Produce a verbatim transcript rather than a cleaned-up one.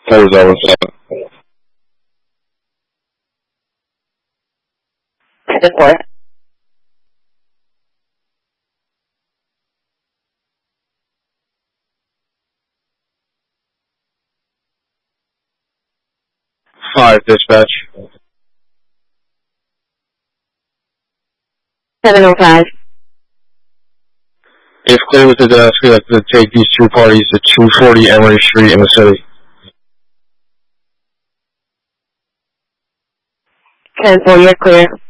four zero seven. ten four. Five dispatch. seven oh five. If clear with the desk, we have to take these two parties to two forty Emory Street in the city. ten four, you're clear.